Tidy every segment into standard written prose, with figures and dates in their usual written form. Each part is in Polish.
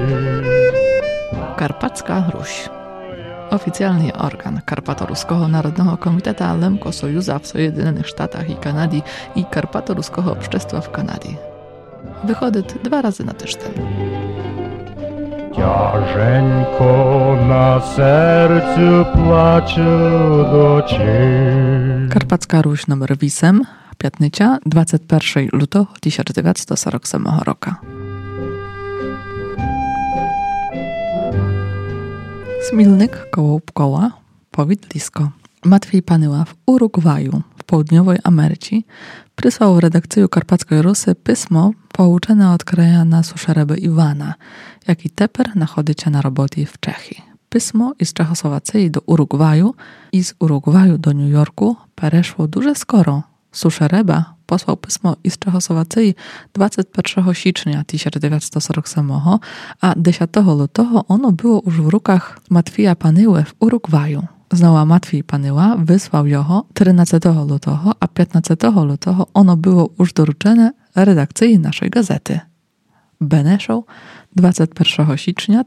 Karpacka Ruś. Oficjalny organ Karpato-Ruskiego Narodnego Komiteta Lemko Sojuza w Sojedynionych Sztatach i Kanady i Karpato-Ruskiego Общества w Kanadzie. Wychodzi 2 razy na tydzień. Ciężko na sercu płacze do ciebie. Karpacka Ruś numer 8, piatnicza, 21 lutego 1947 roku. Smilnik koło Pkoła, powidlisko. Matwiej Panyła w Urugwaju, w południowej Ameryce, przysłał redakcję Karpackiej Rusy pismo pouczone od krajana Suszereby Iwana, jaki teper nachodzicie na roboty w Czechii. Pismo z Czechosłowacji do Urugwaju i z Urugwaju do New Yorku pereszło duże skoro. Suszereba posłał pismo z Czechosłowacji 21 sierpnia 1947, a 10 lutego ono było już w rukach Matwija Panyły w Urugwaju. Znała Matwiej Panyła wysłał jeho 13 lutego, a 15 lutego ono było już doruczone redakcji naszej gazety. Beneszów 21 sierpnia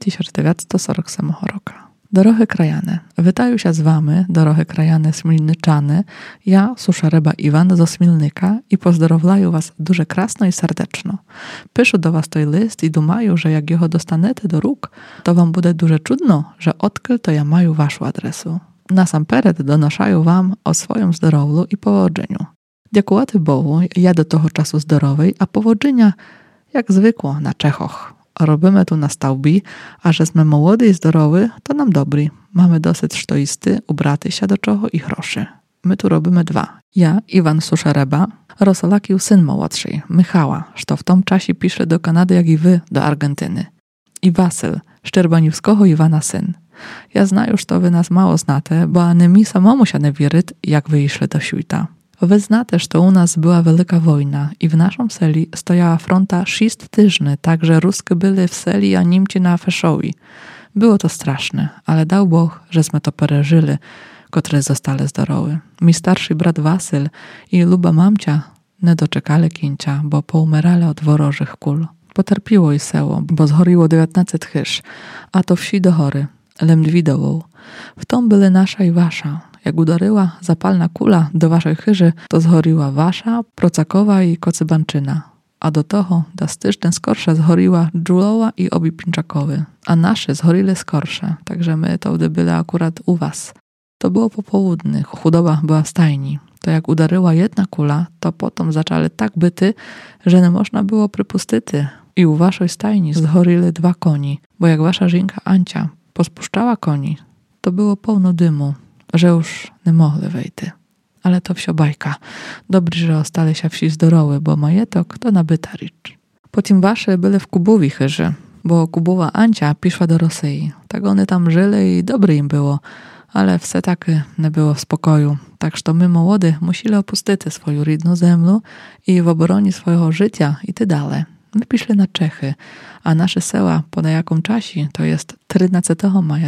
1947 roku. Dorohy krajane, witają się z wami, dorohy krajane smilnyczane, ja, Suszereba Iwan ze Smilnika i pozdrowlają was duże krasno i serdeczno. Piszę do was ten list i dumaju, że jak jego dostanete do róg, to wam bude duże czudno, że odkąd to ja maju waszą adresu. Nasampered donoszają wam o swoim zdrowiu i powodzeniu. Dziękuję Bogu, ja do tego czasu zdrowej, a powodzenia jak zwykło na Czechoch. Robimy tu na stałbi, a że sme młody i zdrowy, to nam dobry. Mamy dosyć sztoisty, ubraty się do czego i groszy. My tu robimy 2. Ja, Iwan Suszereba, Rosolakił syn młodszy, Michała, što w tom czasie pisze do Kanady, jak i wy do Argentyny. I Wasyl, Szczerbaniwskiego Iwana syn. Ja znаю, już to wy nas mało znate, bo ani mi samomu się nie wieryt, jak wy išli do świta. Wy znate, że u nas była wielka wojna i w naszym seli stojała fronta 6 tyżni, tak że Ruscy byli w seli, a Niemcy na Feszowi. Było to straszne, ale dał Bóg, żeśmy to pereżyli, które zostali zdrowi. Mi starszy brat Wasyl i luba mamcia nie doczekali kięcia, bo poumerali od worożych kul. Poterpiło i seło, bo zhoriło 19 chyż, a to wsi do chory, Lemdwidową. W tom byli nasza i wasza. Jak udaryła zapalna kula do waszej chyży, to zhoriła wasza, Procakowa i Kocybanczyna. A do toho tydzień skorsze zhoriła Dżulowa i obi Pińczakowy. A nasze zhorili skorsze, także my to byli akurat u was. To było po południu, chudoba była w stajni. To jak udaryła jedna kula, to potem zaczęli tak byty, że nie można było przypustyty. I u waszej stajni zhorili 2 koni, bo jak wasza żinka Ancia pospuszczała koni, to było pełno dymu, że już nie mogli wejty. Ale to wsio bajka. Dobry, że ostali się wsi zdrowy, bo majetok to nabyta ricz. Potem wasze byli w Kubowi chyży, bo Kubowa Ancia piszła do Rosji. Tak one tam żyli i dobre im było, ale wse takie nie było w spokoju. Tak, że my młody musieli opuścić swoją rodną ziemię i w obronie swojego życia i ty dalej. My piszli na Czechy, a nasze seła po nejakom czasie, to jest 13 maja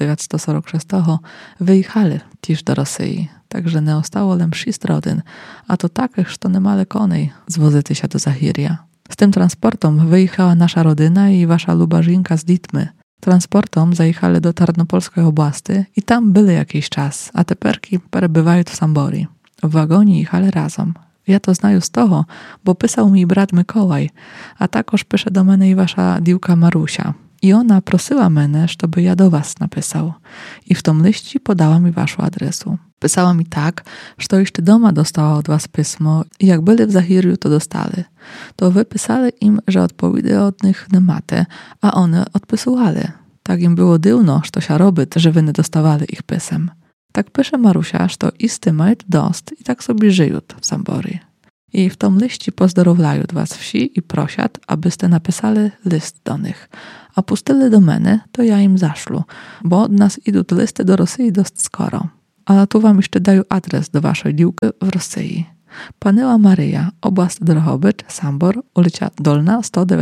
1946, wyjechali też do Rosji. Także nie ostało lem 6 rodzin, a to takich, że nie mali konej zwozyty się do Zahiria. Z tym transportem wyjechała nasza rodzina i wasza lubażynka z Ditmy. Transportem zajechali do Tarnopolskiej oblasti i tam byli jakiś czas, a teperki przebywają w Sambori. W wagonie jechali razem. Ja to znаю z toho, bo pisał mi brat Mikołaj, a takoż pisze do mnie i wasza diłka Marusia. I ona prosiła mnie, żeby ja do was napisał. I w tom liści podała mi waszą adresu. Pisała mi tak, że jeszcze doma dostała od was pismo i jak byli w Zahiriu, to dostali. To wy pisali im, że odpowiedzi od nich nie macie, a one odpisywali. Tak im było dziwno, że to się robi, że wy nie dostawali ich pisem. Tak pisze Marusia, że to isty mają dost i tak sobie żyją w Sambori. I w tom liści pozdrowlają was wsi i prosiat, abyście napisali list do nich. A pustili do mnie, to ja im zaszlu, bo od nas idą listy do Rosji dość skoro. A tu wam jeszcze daję adres do waszej diłki w Rosji. Panyła Maryja, oblast Drohobycz, Sambor, ulica Dolna,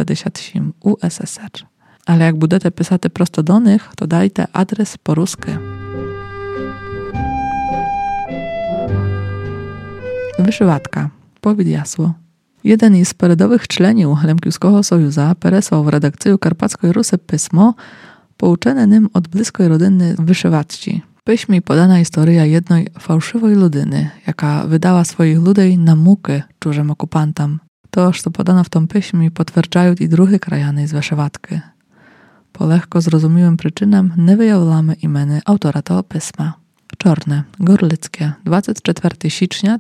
197, USSR. Ale jak budete pisać prosto do nich, to dajcie adres po rusku. Wyszywatka, powiedz jasło. Jeden із передових членів Лемківського союза переслав в редакцію Карпатської Руси письмо, pouczone ним od bliskiej rodziny Wyszywacci. W piśmie podana historia jednej fałszywej ludyny, jaka wydała swoich ludzi na muki czużym okupantom. To, co podano w tym piśmie, potwierdzają i drugie krajany z Wyszywatki. Po lekko zrozumiałym przyczynam nie wyjawlamy imienia autora tego pisma. Czorne, Gorlickie, 24 sierpnia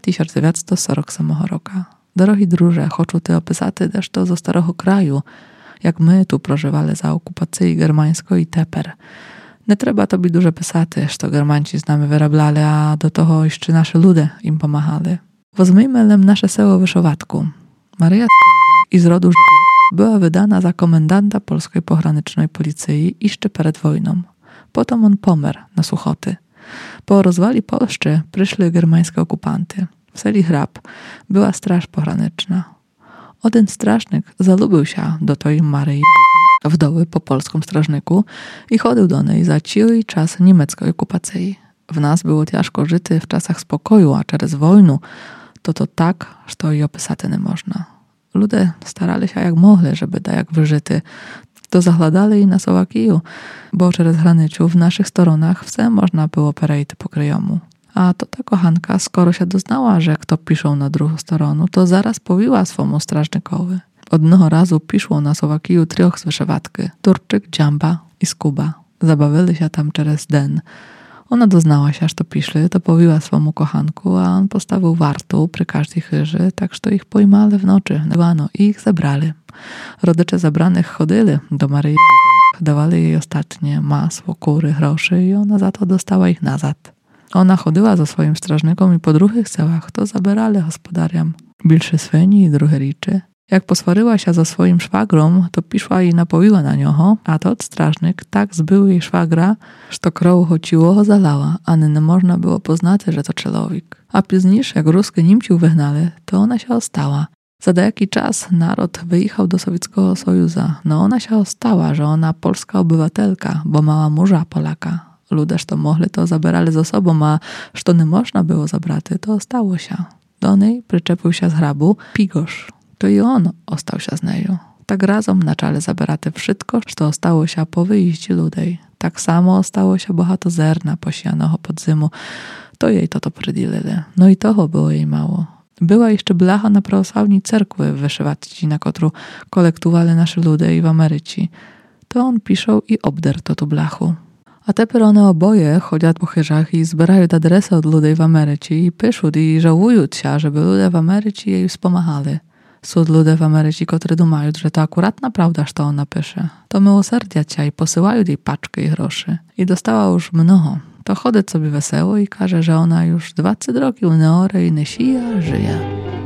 1947 roku. Drogi druże, хочу ty opisати дещо зо старого краю, як ми тут проживали за окупації германської і тепер. Не треба тобі дуже писати, що германці з нами виробляли, а до того ще наші люди їм помагали. Возьmijmy lem nasze село Wyszywatku. Maryja i z rodu Żydia była wydana za komendanta polskiej pogranicznej policji jeszcze przed wojną. Potem on pomerł na suchoty. Po rozwali Polszczy przyszły germańskie okupanty. W seli Hrab była straż pograniczna. Один strażnik zalubił się do tej Maryi, wdowy po polskim strażniku i chodził do niej za cały czas niemieckiej okupacji. W nas było ciężko żyć w czasach spokoju, a przez wojnę to tak, że i opisać nie można. Ludzie starali się jak mogli, żeby da jak wyżyty. To zahladali i na Słowakiju, bo przez granicę w naszych stronach wse można było przejść po kryjomu. A to ta kochanka, skoro się doznała, że kto piszą na drugą stronę, to zaraz powiła swemu strażnikowi. Одного разу piszło na Słowakiju 3 z Wyszywatki, Turczyk, Dziamba i Skuba. Zabawili się tam przez den. Ona doznała się, że to piszli, to powiła swemu kochanku, a on postawił wartu przy każdej chyży, tak że ich pojmali w nocy, i ich zabrali. Rodzice zabranych chodzili do Maryi, dawali jej ostatnie masło, kury, groszy i ona za to dostała ich nazad. Ona chodziła za swoim strażnikom i po drugich celach to zabierali gospodariam. Bilszy swyni i drugie riczy. Jak poswaryła się ze swoim szwagrą, to piszła i napoiła na niego, a tot strażnik tak zbył jej szwagra, że kroł chociło zalała, a nie można było poznać, że to człowiek. A później, jak ruskie Niemci wygnali, to ona się ostała. Za jaki czas naród wyjechał do Sowieckiego Sojuza, no ona się ostała, że ona polska obywatelka, bo mała męża Polaka. Ludzie, to mogli, to zabierali ze sobą, a że nie można było zabrać, to ostało się. Do niej przyczepił się z hrabu Pigosz. To i on ostał się z nią. Tak razem zaczęli zabierać wszystko, co ostało się po wyjściu ludzi. Tak samo ostało się bohato zerna posianego pod zimu. To jej to przydzielili. No i toho było jej mało. Była jeszcze blacha na prawosławnej cerkwy w Wyszywatci, na którą kolektowali nasi ludzie i w Ameryce. To on piszał i obder to tu blachu. A teper one oboje chodzą po chyżach i zbierają adresy od ludzi w Ameryce i piszą i żałują się, żeby ludzie w Ameryce jej wspomagали. Są ludzie w Ameryce, którzy dumają, że to akuratna prawda, że ona pisze. To miłosierdzia cię i posyłają jej paczkę i groszy. I dostała już mnoho. To chodzi sobie wesoło i każe, że ona już 20 roków neore i nie sija, żyje.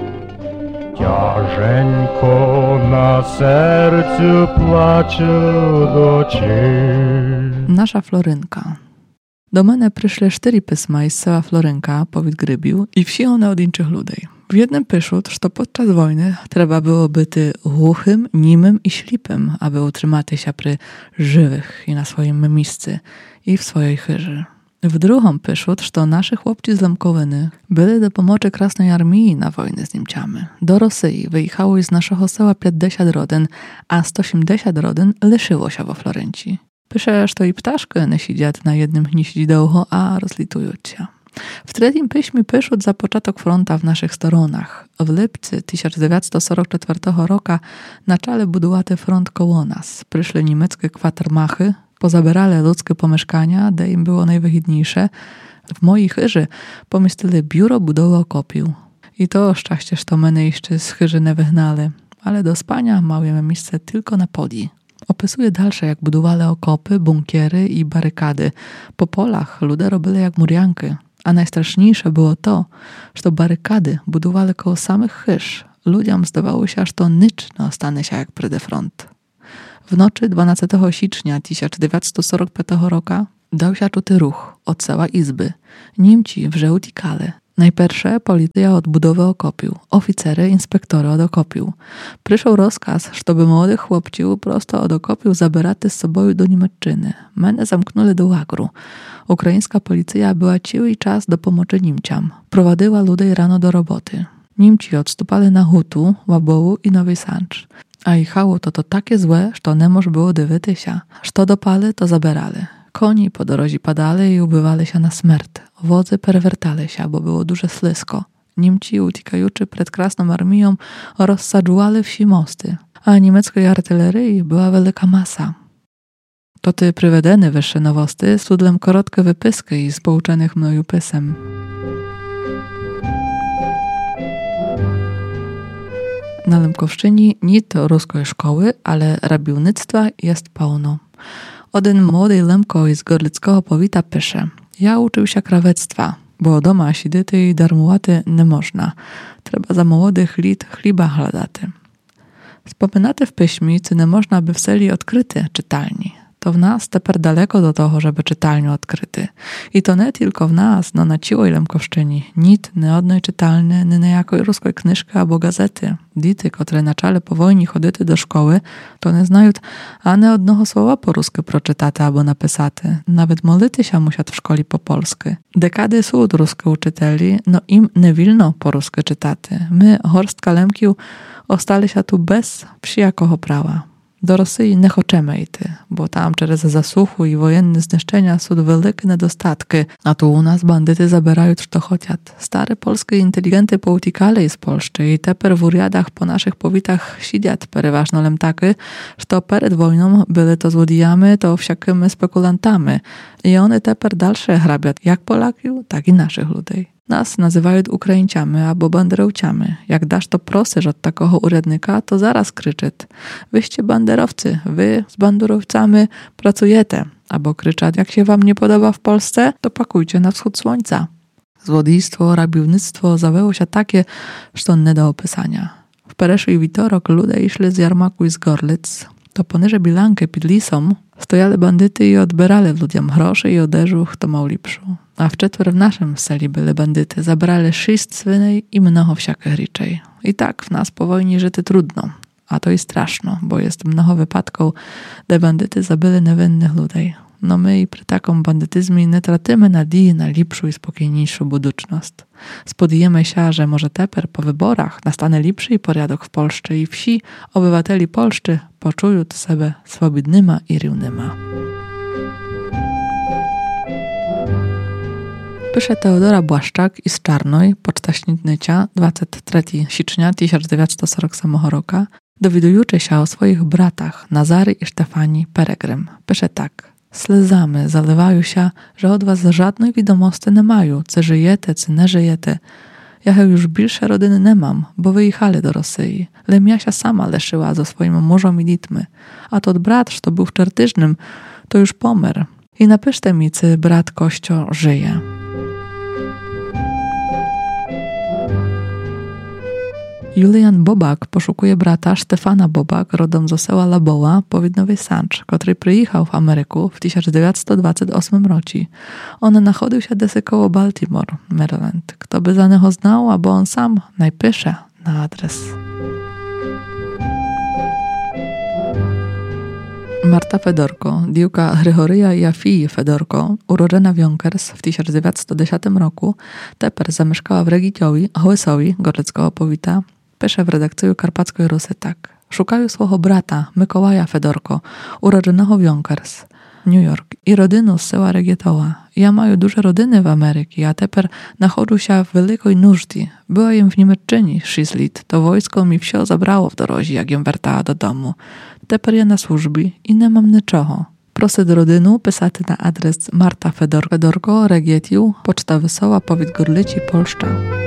Ciażenko na sercu płacze do ciebie. Nasza Florynka. Do mnie przyszły 4 pisma z sela Florynka, powiat Grybił, i wsi one od innych ludzi. W jednym piszą, że podczas wojny trzeba było być głuchym, niemym i ślipym, aby utrzymać się przy żywych i na swoim miejscu i w swojej chyży. W drugim piszą, że nasi chłopcy z Lemkowiny byli do pomocy Krasnej Armii na wojnę z Niemcami. Do Rosji wyjechało z naszego sela 50 rodzin, a 180 rodzin leszyło się we Florencji. Pisze, że to i ptaszkę nie siedział na jednym gnieździdełku, a rozlitują się. W trzecim piśmie piszą za początek fronta w naszych stronach. W lipcu 1944 roku zaczęli budować front koło nas. Przyszły niemieckie kwatermachy, pozabierali ludzkie pomieszkania, gdzie im było najwygodniejsze. W mojej chyży pomieścili biuro budowy okopił. I to szczęście, że mnie jeszcze z chyży nie wygnali. Ale do spania miałem miejsce tylko na podii. Opisuje dalsze, jak budowali okopy, bunkiery i barykady. Po polach ludzie robili jak murianki. A najstraszniejsze było to, że to barykady budowali koło samych chyż. Ludziom zdawało się, że to nic nie ostanie się jak przede front. W nocy 12 sierpnia 1945 roku dał się czuty ruch od cała izby. Niemci uciekali. Najpierw policja od budowy okopił, oficery, inspektory od okopił. Przyszł rozkaz, żeby młodych chłopców prosto od okopił zabierać z sobą do Niemczyny. Mnie zamknęli do łagru. Ukraińska policja była cały czas do pomocy Niemcom. Prowadziła ludzi rano do roboty. Німці odstupali na Hutu, Łabołu i Nowy Sancz. A jechało to takie złe, że nie moż było dywitися. Що допали, to zabierali. Koni po dorozi padali i ubywali się na smert. Wodzy perwertali się, bo było duże slisko. Niemci, uciekajuczy przed Krasną Armiją, rozsadzowali wsi mosty, a niemieckiej artylerii była wielka masa. To ty prywedeny wyższe nowosty, studlem korotkie wypyski z pouczonych mnoju pisem. Na Lempkowszczyni nie to ruskiej szkoły, ale rabiłnictwa jest pełno. Один młody Lemko z Gorlickiego powita pisze: ja uczył się krawectwa, bo doma siedzieć i darmowaty nie można. Trzeba za młodych lit chliba hladati. Wspominaty w piśmie, co nie można by w seli odkryty czytalni. To w nas teper daleko do toho, żeby czytalniu odkryty. I to nie tylko w nas, no na ciłej Lempkowszczyni. Nit nie odnej czytalny, nie nejakoj ruskiej knyżki albo gazety. Dity, które na czale po wojnie chodyty do szkoły, to nie znają ani odnoho słowa po rusku proczytate albo napisaty. Nawet molity się musiat w szkoli po polsku. Dekady są od ruskie uczyteli, no im nie wilno po rusku czytaty. My, horstka Lemkił, ostali się tu bez wsijakoho prawa. Do Rosji nie chcemy iść, bo tam przez zasuchu i wojenne zniszczenia są wielkie niedostatki, a tu u nas bandyty zabierają co chciat. Stare polskie inteligenty poutikali z Polszczy i teper w uriadach po naszych powitach siedziat przeważnie lemtaki, że przed wojną byli to złodziejami, to wszakimi spekulantami i one teper dalsze hrabiat jak Polaków, tak i naszych ludzi. Nas nazywają Ukraińcami albo banderowcami. Jak dasz to prosyż od takiego urzędnika, to zaraz kryczeć: wyście banderowcy, wy z banderowcami pracujecie. Albo kryczeć: jak się wam nie podoba w Polsce, to pakujcie na wschód słońca. Złodziejstwo, rabiłnictwo zawyło się takie, że to nie do opisania. W Pereszu witorok ludzie išli z Jarmaku i z Gorlic. To poniżej Bilankę pod Lisą stojali bandyty i odbierali ludziom groszy i odzież, kto miał lepszą. A w czetwer w naszym seli byli bandyty, zabrali 6 swinej i mnoho wszakich riczej. I tak w nas po wojnie żyty trudno, a to i straszno, bo jest mnoho wypadków, gdzie bandyty zabyli niewinnych ludzi. No my i przy takim bandytyzmie nie tracimy nadziei na lepszą i spokojniejszą buduczność. Spodjemy się, że może teper po wyborach nastanie lepszy porządek w Polsce i wsi obywateli Polszczy poczują siebie swobodnyma i równyma. Pisze Teodora Błaszczak z Czarnoj, Poczta Śniadnycia, 23 sierpnia 1947 roku, dowiadujący się o swoich bratach Nazary i Stefanii Peregrym. Pisze tak: slezamy zalewają się, że od was żadnej wiadomości nie mają, czy żyjecie, czy nie żyjecie. Ja już bliższe rodziny nie mam, bo wyjechali do Rosji. Lemia się sama leszyła ze swoim mężem i dziećmi, a tot brat, co był w Czertyżnym, to już pomer. I napiszcie mi, czy brat Kościo żyje. Julian Bobak poszukuje brata Stefana Bobak, rodem z sela Laboła, powiat Nowy Sancz, który przyjechał w Ameryku w 1928 roku. On nachodził się desy koło Baltimore, Maryland. Kto by za niego znał, albo on sam najpisze na adres. Marta Fedorko, dziewka Grygoryja i Afii Fedorko, urodzona w Yonkers w 1910 roku, teper zamieszkała w Regiciowi, Hołysowi, Gorlickiego powita, pisze w redakcji Karpackiej Rusy tak: szukają swojego brata Mikołaja Fedorko, urodzonego w Yonkers, New York, i rodzinu z sela Regietowa. Ja mają duże rodziny w Ameryce, a teper nachodzą się w wielkiej nużdzie. Była im w Niemczyni 6 lat, to wojsko mi wsio zabrało w dorozie, jak jem wracała do domu. Teper ja na służbie i nie mam niczego. Proszę do rodzinu pisać na adres Marta Fedorko, Regietiu, Poczta Wesoła, powiat Gorlici, Polszcza.